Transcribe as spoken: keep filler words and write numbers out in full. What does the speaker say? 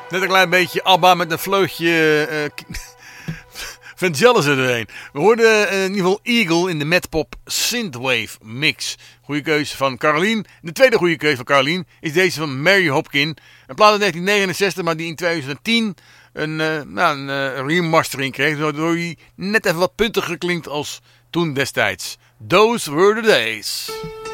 Net een klein beetje ABBA met een vleugje uh, Vangelis erheen. We hoorden uh, in ieder geval Eagle in de Madpop Synthwave mix. Goeie keuze van Caroline. De tweede goede keuze van Caroline is deze van Mary Hopkin. Een plaat uit negentien negenenzestig, maar die in twintig tien een, uh, nou, een uh, remastering kreeg. Waardoor hij net even wat puntiger klinkt als toen destijds. Those were the days.